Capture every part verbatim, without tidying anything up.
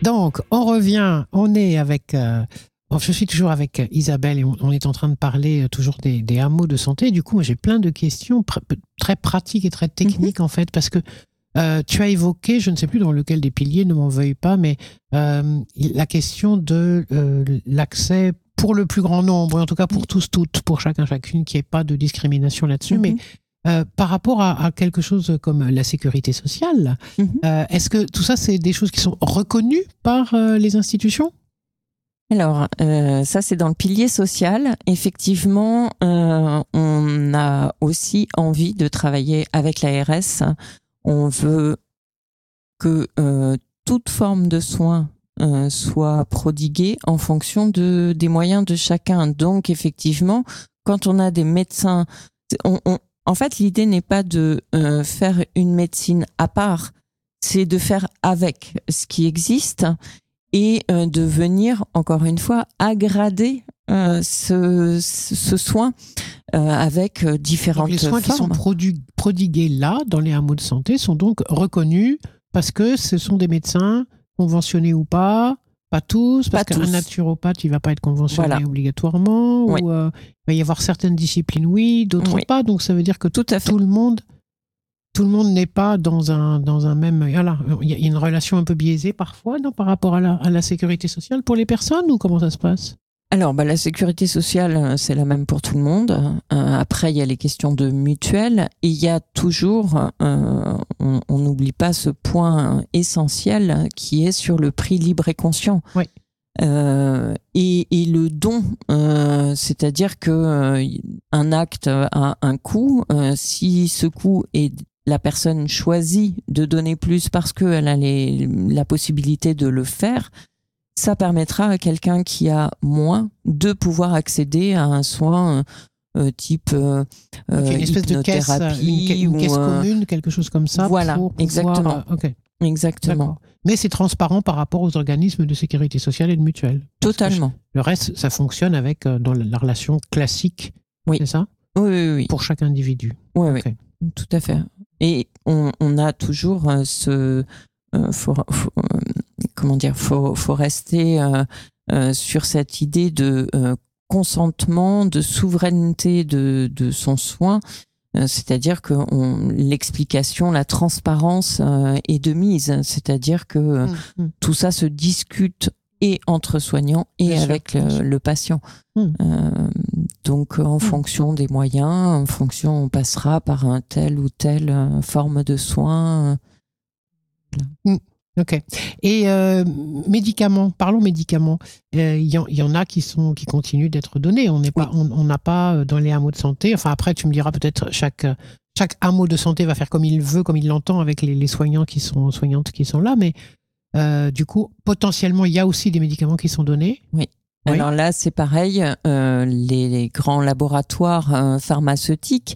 Donc, on revient, on est avec... Euh, je suis toujours avec Isabelle et on, on est en train de parler toujours des, des hameaux de santé. Du coup, moi, j'ai plein de questions pr- très pratiques et très techniques, mm-hmm. en fait, parce que euh, tu as évoqué, je ne sais plus dans lequel des piliers, ne m'en veuille pas, mais euh, la question de euh, l'accès pour le plus grand nombre, en tout cas pour tous, toutes, pour chacun, chacune, qu'il n'y ait pas de discrimination là-dessus, mm-hmm. mais Euh, par rapport à, à quelque chose comme la sécurité sociale, mm-hmm. euh, est-ce que tout ça, c'est des choses qui sont reconnues par euh, les institutions ? Alors, euh, ça, c'est dans le pilier social. Effectivement, euh, on a aussi envie de travailler avec l'A R S. On veut que euh, toute forme de soins euh, soit prodiguée en fonction de, des moyens de chacun. Donc, effectivement, quand on a des médecins... On, on, En fait, l'idée n'est pas de euh, faire une médecine à part, c'est de faire avec ce qui existe et euh, de venir, encore une fois, aggrader euh, ce, ce soin euh, avec différentes formes. Les soins formes. qui sont produ- prodigués là, dans les hameaux de santé, sont donc reconnus parce que ce sont des médecins conventionnés ou pas. Pas tous, parce qu'un naturopathe, il ne va pas être conventionné voilà. obligatoirement. Oui. Ou euh, il va y avoir certaines disciplines, oui, d'autres oui. pas. Donc ça veut dire que tout, tout, tout le monde, tout le monde n'est pas dans un, dans un même. Voilà, il y a une relation un peu biaisée parfois, non, par rapport à la, à la sécurité sociale pour les personnes, ou comment ça se passe ? Alors, bah, la sécurité sociale, c'est la même pour tout le monde. Euh, après, il y a les questions de mutuelle. Et il y a toujours, euh, on n'oublie pas ce point essentiel qui est sur le prix libre et conscient. Oui. Euh, et, et le don, euh, c'est-à-dire que euh, un acte a un coût. Euh, si ce coût est la personne choisit de donner plus parce qu'elle a les, la possibilité de le faire, ça permettra à quelqu'un qui a moins de pouvoir accéder à un soin euh, type euh, okay, une espèce de caisse, une, une caisse ou, commune, quelque chose comme ça. Voilà, pour pouvoir, exactement. Euh, okay. Exactement. D'accord. Mais c'est transparent par rapport aux organismes de sécurité sociale et de mutuelle. Totalement. Le reste, ça fonctionne avec euh, dans la relation classique, oui. c'est ça ? Oui, oui, oui. Pour chaque individu. Oui, okay. oui, tout à fait. Et on, on a toujours euh, ce... Euh, faut, faut, euh, comment dire, faut, faut rester euh, euh, sur cette idée de euh, consentement, de souveraineté de, de son soin, euh, c'est-à-dire que on, l'explication, la transparence euh, est de mise, c'est-à-dire que euh, mmh. tout ça se discute et entre soignants et bien avec sûr, le, le patient. Mmh. Euh, donc en mmh. fonction des moyens, en fonction, on passera par un tel ou telle euh, forme de soin. Mmh. Ok. Et euh, médicaments, parlons médicaments. Il euh, y, y en a qui sont qui continuent d'être donnés. On n'est pas, oui. on n'a pas dans les hameaux de santé. Enfin après, tu me diras peut-être chaque chaque hameau de santé va faire comme il veut, comme il l'entend avec les, les soignants qui sont soignantes qui sont là. Mais euh, du coup, potentiellement, il y a aussi des médicaments qui sont donnés. Oui. Oui. Alors là, c'est pareil. Euh, les, les grands laboratoires euh, pharmaceutiques,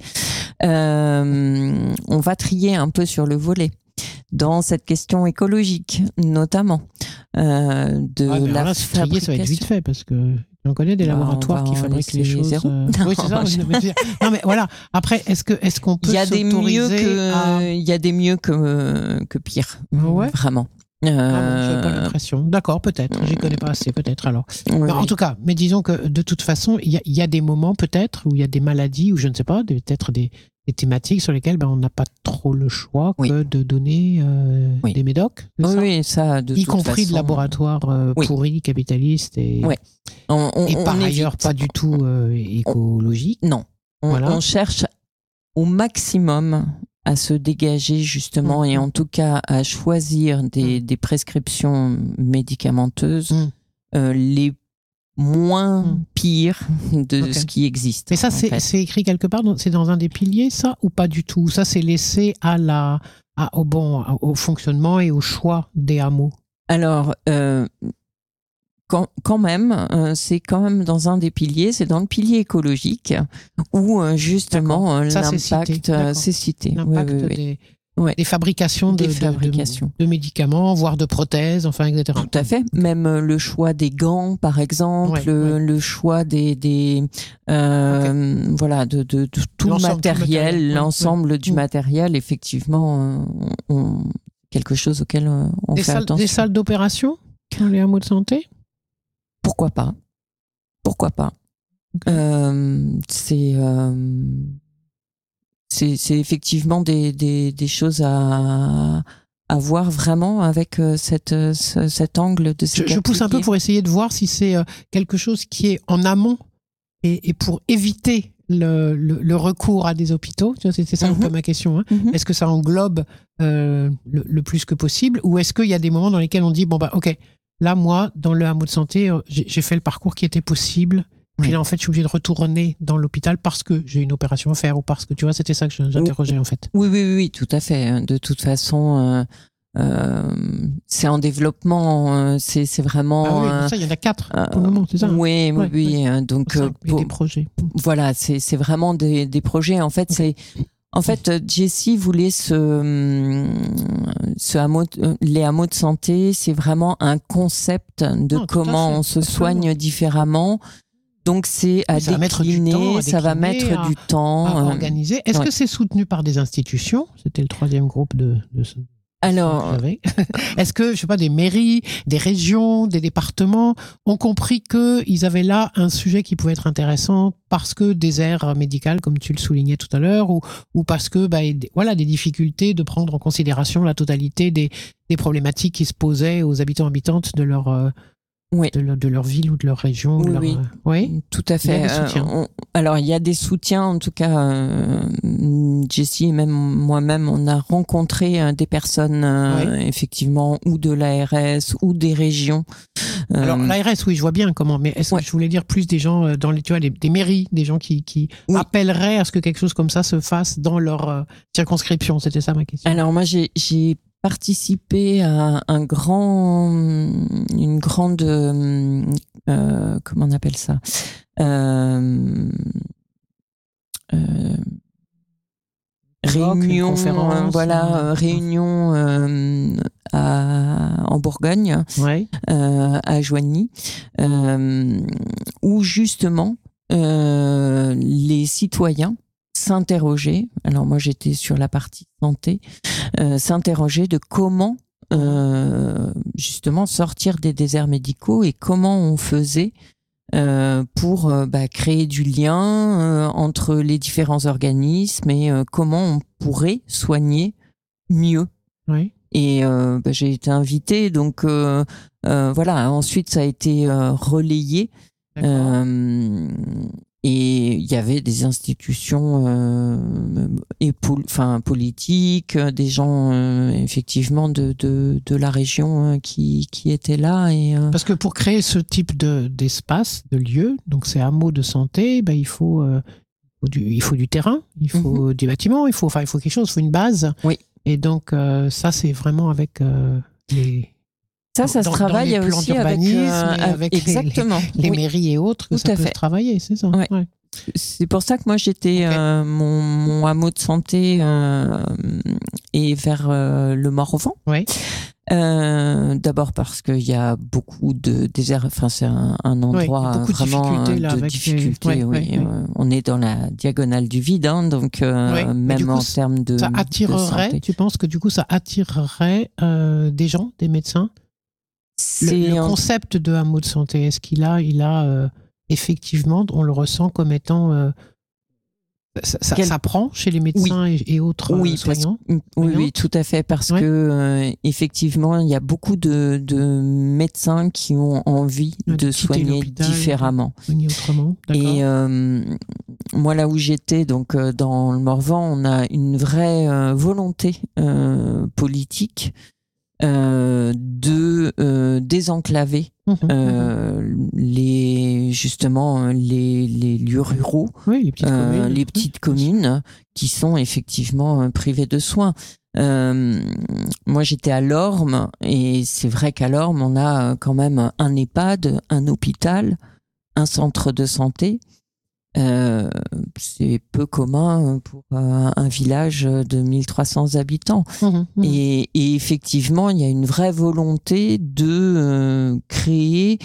euh, on va trier un peu sur le volet. Dans cette question écologique, notamment, euh, de ah, la là, fabrication. Trier, ça va être vite fait, parce que on connaît des bah, laboratoires qui fabriquent les choses. Euh... Non, oui, c'est ça. je... non, mais voilà. Après, est-ce que est-ce qu'on peut il y a s'autoriser des mieux que à... il y a des mieux que que pire. Ouais. Vraiment. Euh... Ah bon, j'ai pas l'impression. D'accord, peut-être. J'y connais pas assez, peut-être alors. Oui, non, oui. En tout cas, mais disons que de toute façon, il y a, il y a des moments peut-être où il y a des maladies ou je ne sais pas, peut-être des des thématiques sur lesquelles ben, on n'a pas trop le choix que oui. de donner euh, oui. des médocs. Oui, ça, oui, ça de y toute compris façon, de laboratoires euh, oui. pourris, capitalistes et, oui. on, on, et par on ailleurs évite. pas du tout euh, écologique. On, non, on, voilà. on cherche au maximum à se dégager justement mmh. et en tout cas à choisir des, mmh. des prescriptions médicamenteuses mmh. euh, les moins mmh. pire de okay. ce qui existe. Mais ça, c'est, c'est écrit quelque part, c'est dans un des piliers, ça, ou pas du tout ? Ça, c'est laissé à la, à, au, bon, au fonctionnement et au choix des hameaux. Alors, euh, quand, quand même, euh, c'est quand même dans un des piliers, c'est dans le pilier écologique, où euh, justement euh, ça, l'impact, c'est cité. Euh, c'est cité. L'impact oui, oui, oui. des... Ouais. Des fabrications, de, des fabrications. De, de, de médicaments, voire de prothèses, enfin, et cetera. Tout à fait. Même euh, le choix des gants, par exemple, ouais, le, ouais. le choix des, des euh, okay. voilà, de, de, de tout le matériel, matériel, l'ensemble ouais. du ouais. matériel, effectivement, euh, on, quelque chose auquel on des fait salles, attention. Des salles d'opération ? dans les hameaux de santé? Pourquoi pas? Pourquoi pas? Okay. Euh, c'est, euh, c'est, c'est effectivement des, des, des choses à, à voir vraiment avec cette, ce, cet angle de ces je, je pousse un peu pour essayer de voir si c'est quelque chose qui est en amont et, et pour éviter le, le, le recours à des hôpitaux. Tu vois, c'est, c'est ça mm-hmm. un peu ma question. Hein. Mm-hmm. Est-ce que ça englobe euh, le, le plus que possible, ou est-ce qu'il y a des moments dans lesquels on dit bon bah ok, là moi dans le hameau de santé j'ai, j'ai fait le parcours qui était possible. Puis là, en fait, je suis obligé de retourner dans l'hôpital parce que j'ai une opération à faire, ou parce que, tu vois, c'était ça que j'interrogeais, en fait. Oui, oui, oui, oui, tout à fait. De toute façon, euh, euh, c'est en développement, euh, c'est, c'est vraiment... Ah oui, ça, il y en a quatre euh, pour le moment, c'est ça? Oui, oui, oui. oui. Donc, ça, pour, des projets. Voilà, c'est, c'est vraiment des, des projets. En fait, okay. c'est... En fait, Jessie voulait ce, ce hameau, les hameaux de santé, c'est vraiment un concept de non, comment on se soigne différemment. Donc c'est à ça décliner, va temps, à ça va mettre à, du temps. À organiser. Est-ce ouais. que c'est soutenu par des institutions? C'était le troisième groupe de, de ce. Alors, est-ce que, je sais pas, des mairies, des régions, des départements ont compris qu'ils avaient là un sujet qui pouvait être intéressant parce que des aires médicales, comme tu le soulignais tout à l'heure, ou, ou parce que, bah, voilà, des difficultés de prendre en considération la totalité des, des problématiques qui se posaient aux habitants habitantes de leur euh, Oui. De, leur, de leur ville ou de leur région. Oui, de leur, oui. Euh, oui, tout à fait. Il y a des soutiens. Euh, on, alors, il y a des soutiens, en tout cas, euh, Jessie et même moi-même, on a rencontré euh, des personnes, euh, oui. effectivement, ou de l'A R S, ou des régions. Euh, alors, l'A R S, oui, je vois bien comment, mais est-ce ouais. que je voulais dire plus des gens dans les, tu vois, les, des mairies, des gens qui, qui oui. appelleraient à ce que quelque chose comme ça se fasse dans leur euh, circonscription? C'était ça ma question. Alors, moi, j'ai, j'ai participé à un grand, une grande, euh, comment on appelle ça, euh, euh, réunion, euh, voilà, euh, réunion euh, à, en Bourgogne, ouais. euh, à Joigny, euh, où justement euh, les citoyens s'interroger, alors moi j'étais sur la partie santé, euh, s'interroger de comment euh, justement sortir des déserts médicaux et comment on faisait euh, pour euh, bah, créer du lien euh, entre les différents organismes et euh, comment on pourrait soigner mieux. Oui. Et euh, bah, j'ai été invitée, donc euh, euh, voilà, ensuite ça a été euh, relayé. Euh, Et il y avait des institutions euh, et pol- enfin, politiques, des gens euh, effectivement de, de, de la région euh, qui, qui étaient là. Et, euh... Parce que pour créer ce type de, d'espace, de lieu, donc ces hameaux de santé, ben, il, faut, euh, du, il faut du terrain, il faut mm-hmm. des bâtiments, il faut, enfin, il faut quelque chose, il faut une base. Oui. Et donc euh, ça, c'est vraiment avec euh, les... Ça, ça dans, se travaille dans aussi avec, euh, avec exactement. les, les, les oui. mairies et autres, que Tout ça à peut fait. se travailler, c'est ça. Ouais. Ouais. C'est pour ça que moi, j'étais, okay. euh, mon, mon hameau de santé euh, est vers euh, le Morvan. Ouais. Euh, d'abord parce qu'il y a beaucoup de déserts, enfin c'est un, un endroit ouais, vraiment de difficultés. Là, de difficultés les... oui, ouais, oui. Ouais. Euh, on est dans la diagonale du vide, hein, donc euh, ouais. même coup, en termes de ça attirerait. De santé. Tu penses que du coup ça attirerait euh, des gens, des médecins? C'est le, le un... concept de hameau de santé, est-ce qu'il a, il a euh, effectivement, on le ressent comme étant euh, ça, ça, Quel... ça prend chez les médecins oui. et, et autres oui, euh, soignants. Parce... Oui, oui, tout à fait, parce ouais. que euh, effectivement, il y a beaucoup de, de médecins qui ont envie ouais, de soigner différemment, soigner autrement. D'accord. Et euh, moi, là où j'étais, donc euh, dans le Morvan, on a une vraie euh, volonté euh, politique. Euh, de euh, désenclaver mmh, euh, mmh. les justement les, les lieux ruraux, oui, les petites euh, communes, les petites communes qui sont effectivement privées de soins. Euh, moi, j'étais à Lorme et c'est vrai qu'à Lorme, on a quand même un EHPAD, un hôpital, un centre de santé. Euh, c'est peu commun pour euh, un village de mille trois cents habitants. Mmh, mmh. Et, et effectivement, il y a une vraie volonté de euh, créer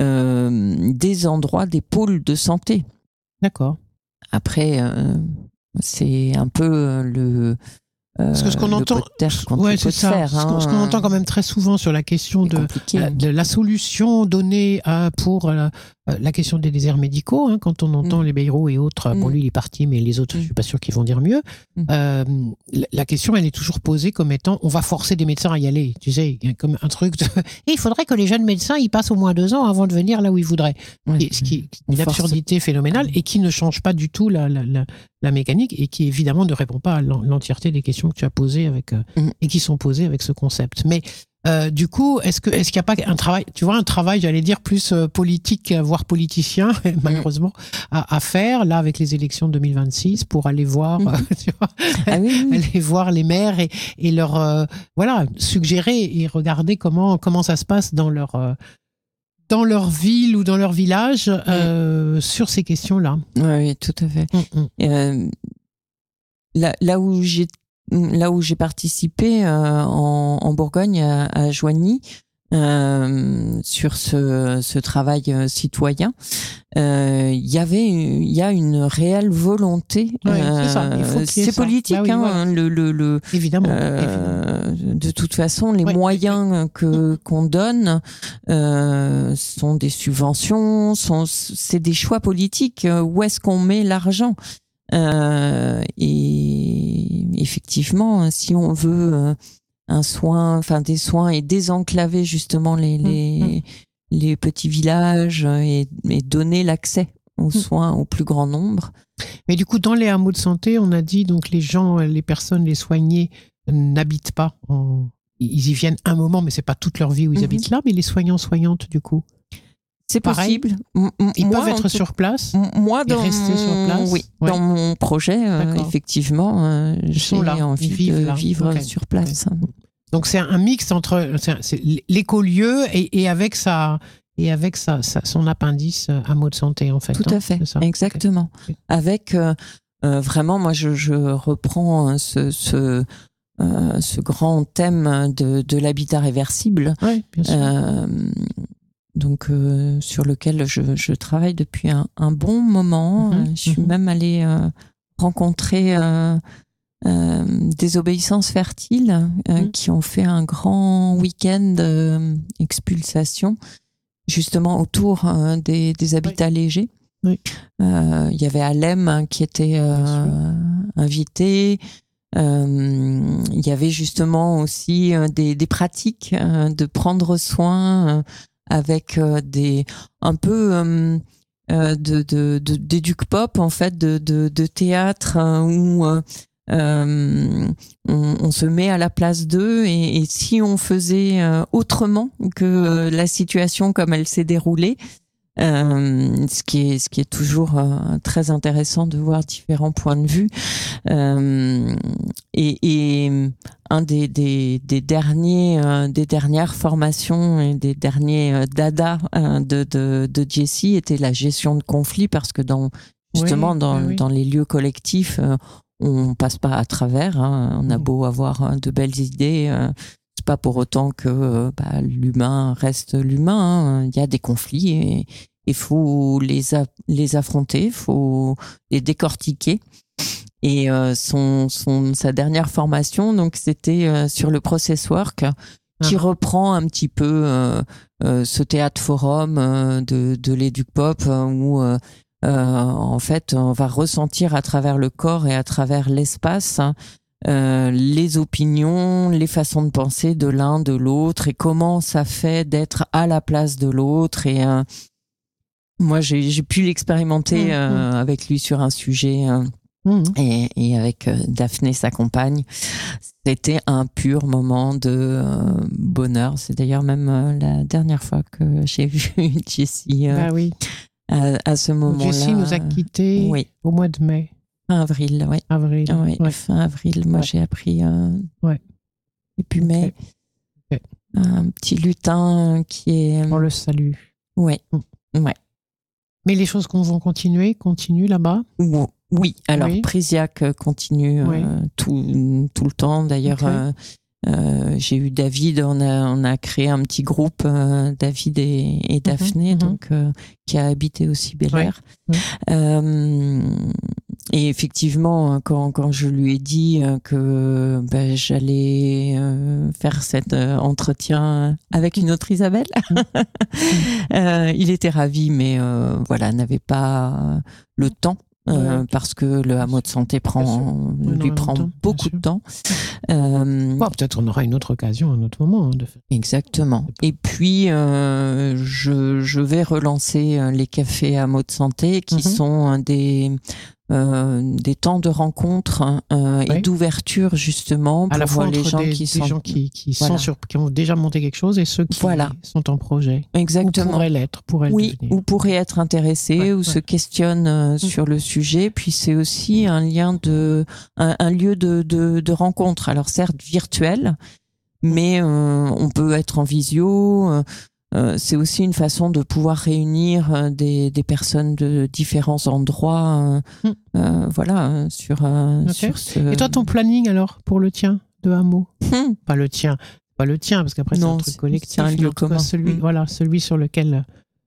euh, des endroits, des pôles de santé. D'accord. Après, euh, c'est un peu le... Parce que ce qu'on entend, ouais, c'est ça. Faire, ce, qu'on, hein, ce qu'on entend quand même très souvent sur la question de, euh, de la solution donnée euh, pour euh, la question des déserts médicaux, hein, quand on entend mmh. les Bayrou et autres, mmh. bon lui il est parti, mais les autres, mmh. je suis pas sûr qu'ils vont dire mieux. Mmh. Euh, la, la question, elle est toujours posée comme étant, on va forcer des médecins à y aller. Tu sais, comme un truc. De... Et il faudrait que les jeunes médecins, ils passent au moins deux ans avant de venir là où ils voudraient. Mmh. Et, ce qui est une force. absurdité phénoménale et qui ne change pas du tout la, la, la, la mécanique et qui évidemment ne répond pas à l'entièreté des questions que tu as posées avec euh, mmh. et qui sont posées avec ce concept. Mais euh, du coup, est-ce que est-ce qu'il n'y a pas un travail, tu vois, un travail, j'allais dire plus euh, politique, voire politicien, malheureusement, à, à faire là avec les élections de deux mille vingt-six pour aller voir, mmh. euh, tu vois, ah oui, oui. aller voir les maires et, et leur euh, voilà suggérer et regarder comment comment ça se passe dans leur euh, dans leur ville ou dans leur village euh, mmh. sur ces questions-là. Oui, oui, tout à fait. Mmh. Euh, là, là où j'ai là où j'ai participé euh, en, en Bourgogne à, à Joigny euh, sur ce, ce travail euh, citoyen, il euh, y avait il y a une réelle volonté. Ouais, euh, c'est ça. Il faut qu'il y ait c'est ça. politique, bah oui, hein, voilà. le, le, le évidemment, euh, évidemment. De toute façon, les ouais, moyens ouais. que qu'on donne euh, sont des subventions, sont c'est des choix politiques. Où est-ce qu'on met l'argent? Euh, et effectivement, si on veut un soin, enfin des soins et désenclaver justement les les, mmh. les petits villages et, et donner l'accès aux mmh. soins au plus grand nombre. Mais du coup, dans les hameaux de santé, on a dit donc les gens, les personnes, les soignés n'habitent pas. En... Ils y viennent un moment, mais c'est pas toute leur vie où ils mmh. habitent là. Mais les soignants, soignantes, du coup. C'est pareil, possible. Ils moi, peuvent être tout... sur place. Moi, dans et rester mon... sur place. Oui, ouais. dans mon projet, euh, effectivement, euh, j'ai envie de là. vivre okay. sur place. Okay. Donc c'est un mix entre c'est, c'est l'écolieu et, et avec sa et avec sa, sa son appendice hameau de santé en fait. Tout hein, à fait, exactement. Okay. Avec euh, euh, vraiment, moi, je, je reprends ce, ce euh, ce grand thème de, de l'habitat réversible. Oui, bien sûr. Euh, donc euh, sur lequel je, je travaille depuis un, un bon moment. Mm-hmm, je suis mm-hmm. même allée euh, rencontrer euh, euh, des obéissances fertiles euh, mm-hmm. qui ont fait un grand week-end euh, expulsation justement autour euh, des, des habitats oui. légers. Oui. Euh, il y avait Alem qui était euh, invité. Euh, il y avait justement aussi euh, des, des pratiques euh, de prendre soin euh, avec euh, des un peu euh, euh, de, de, de d'éduc pop en fait, de, de, de théâtre euh, où euh, euh, on, on se met à la place d'eux et, et si on faisait euh, autrement que euh, la situation comme elle s'est déroulée. Euh, ce qui est ce qui est toujours euh, très intéressant de voir différents points de vue euh, et, et un des des des derniers euh, des dernières formations et des derniers euh, dada euh, de de de Jessie était la gestion de conflits parce que dans justement oui, dans oui. dans les lieux collectifs euh, on passe pas à travers hein, on a beau avoir de belles idées euh, c'est pas pour autant que bah, l'humain reste l'humain. Il hein. y a des conflits et il faut les, a- les affronter, il faut les décortiquer. Et euh, son, son, sa dernière formation, donc, c'était euh, sur le process work, qui ah. reprend un petit peu euh, euh, ce théâtre forum euh, de, de l'Éduc-Pop, euh, où euh, euh, en fait, on va ressentir à travers le corps et à travers l'espace hein, Euh, les opinions, les façons de penser de l'un, de l'autre et comment ça fait d'être à la place de l'autre. Et euh, moi, j'ai, j'ai pu l'expérimenter euh, mmh. avec lui sur un sujet euh, mmh. et, et avec euh, Daphné, sa compagne. C'était un pur moment de euh, bonheur. C'est d'ailleurs même euh, la dernière fois que j'ai vu Jessie euh, bah oui. à, à ce moment-là. Jessie nous a quittés oui. au mois de mai. Fin avril, oui. Avril. Oui, ouais. Fin avril. Moi, ouais. j'ai appris. Euh... Ouais. Et puis mai. Okay. Okay. Un petit lutin qui est. On le salue. Oui. Mmh. Ouais. Mais les choses qu'on vont continuer, continuent là-bas. Oui. Alors, oui. Prisiac continue oui. euh, tout tout le temps. D'ailleurs, okay. euh, euh, j'ai eu David. On a on a créé un petit groupe, euh, David et, et Daphné, mmh, donc mmh. Euh, qui a habité aussi Bel Air. Ouais. Ouais. Euh, et effectivement, quand, quand je lui ai dit que ben, j'allais euh, faire cet euh, entretien avec une autre Isabelle, euh, il était ravi, mais euh, voilà, n'avait pas le temps. Euh, ouais. Parce que le hameau de santé prend, lui prend temps, beaucoup de temps. Euh, bon, peut-être on aura une autre occasion, un autre moment. Hein, de faire. Exactement. Et puis, euh, je, je vais relancer les cafés hameau de santé qui mm-hmm. sont des... Euh, des temps de rencontre euh, et oui. d'ouverture justement pour à la fois les gens des, qui des sont gens qui, qui, voilà. sont sur, qui ont déjà monté quelque chose et ceux qui voilà. sont en projet. Exactement. Ou pourraient l'être, pourraient oui, le devenir. ou pourraient être intéressés ouais, ou ouais. se questionnent euh, mmh. sur le sujet. Puis c'est aussi un lien de un, un lieu de, de, de rencontre. Alors certes virtuel, mais euh, on peut être en visio. Euh, Euh, c'est aussi une façon de pouvoir réunir euh, des, des personnes de différents endroits, euh, mm. euh, voilà, sur, euh, okay. sur ce... Et toi, ton planning alors pour le tien de hameau mm. Pas le tien, pas le tien parce qu'après c'est un truc collectif. C'est un lieu commun. Celui, mm. voilà, celui sur lequel.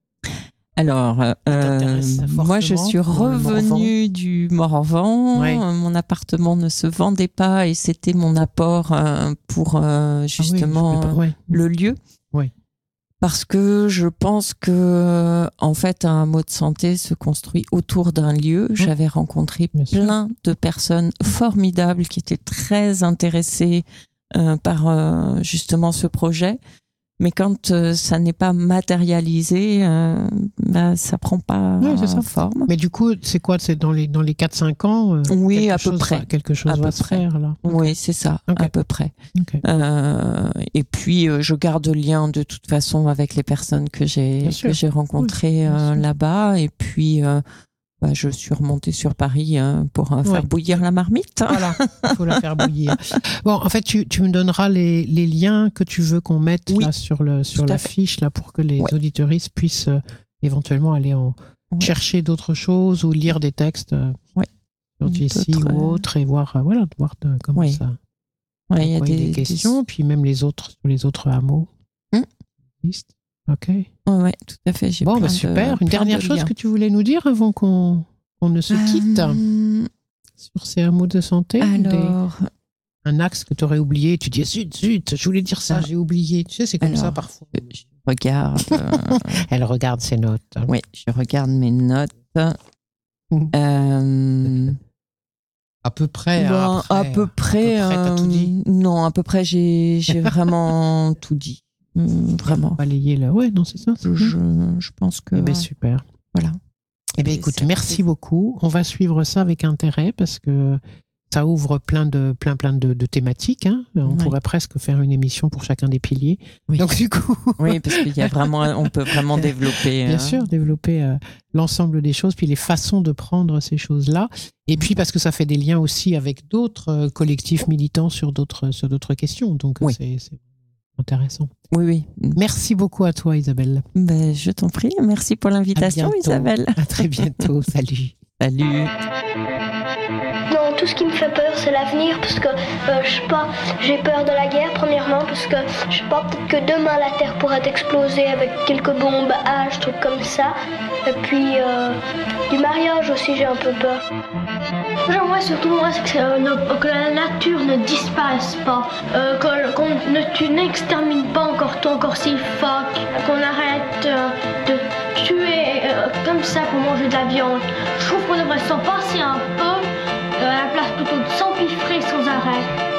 Alors, euh, moi, je suis revenue du Morvan. Ouais. Mon appartement ne se vendait pas et c'était mon apport euh, pour euh, justement ah oui, pas, ouais. le lieu. Ouais. Parce que je pense que, en fait, un hameau de santé se construit autour d'un lieu. Mmh. J'avais rencontré Bien plein sûr. de personnes formidables qui étaient très intéressées euh, par euh, justement ce projet. Mais quand euh, ça n'est pas matérialisé, euh, bah, ça prend pas oui, c'est ça. forme. Mais du coup, c'est quoi? C'est dans les, dans les quatre cinq ans euh, Oui, à peu près. Va, quelque chose à va peu se près. faire, là. Oui, c'est ça, okay. à peu près. Okay. Euh, et puis, euh, je garde le lien de toute façon avec les personnes que j'ai, que j'ai rencontrées oui, euh, là-bas. Et puis... Euh, Bah, je suis remontée sur Paris euh, pour euh, faire ouais. bouillir la marmite. Voilà, il faut la faire bouillir. Bon, en fait, tu, tu me donneras les, les liens que tu veux qu'on mette oui. là sur, le, sur la fiche là, pour que les ouais. auditeuristes puissent euh, éventuellement aller en ouais. chercher d'autres choses ou lire des textes euh, ouais. sur J C ou autres et voir, euh, voilà, voir de, comment ouais. ça. Ouais, il y a des, des questions, des... puis même les autres, les autres hameaux. Hum. Ok. Ouais, ouais, tout à fait. J'ai bon, plein bah super. De, Une dernière chose liens. que tu voulais nous dire avant qu'on, qu'on ne se quitte euh... sur ces hameaux de santé? Alors, des... un axe que tu aurais oublié. Tu dis zut, zut, je voulais dire ça, ah. j'ai oublié. Tu sais, c'est comme Alors, ça parfois. Je regarde. euh... Elle regarde ses notes. Oui, je regarde mes notes. euh... À peu près. Bon, après, à peu près. À peu près, euh... t'as tout dit. Non, à peu près, j'ai, j'ai vraiment tout dit. Mmh, vraiment. Balayer là. Ouais, non, c'est ça. C'est je, je pense que. Eh bien, super. Voilà. Eh bien, écoute, merci beaucoup. On va suivre ça avec intérêt parce que ça ouvre plein de, plein, plein de, de thématiques. Hein. On oui. pourrait presque faire une émission pour chacun des piliers. Oui. Donc, du coup. Oui, parce qu'il y a vraiment, on peut vraiment développer. Bien hein. sûr, développer euh, l'ensemble des choses, puis les façons de prendre ces choses-là. Et puis, parce que ça fait des liens aussi avec d'autres euh, collectifs militants sur d'autres, sur d'autres questions. Donc, oui. c'est, c'est intéressant. Oui, oui. Merci beaucoup à toi, Isabelle. Ben, je t'en prie. Merci pour l'invitation, Isabelle. À très bientôt. Salut. Salut. Non, tout ce qui me fait peur, c'est l'avenir, parce que, euh, je sais pas, j'ai peur de la guerre, premièrement, parce que, je sais pas, peut-être que demain, la Terre pourrait exploser avec quelques bombes H, trucs comme ça. Et puis, euh, du mariage aussi, j'ai un peu peur. J'aimerais surtout, moi, que, euh, que la nature ne disparaisse pas, euh, qu'on, qu'on ne tu n'extermine pas encore ton corsifac, qu'on arrête euh, de tuer euh, comme ça pour manger de la viande. Je trouve qu'on devrait s'en passer un peu, euh, à la place plutôt de s'empiffrer sans arrêt.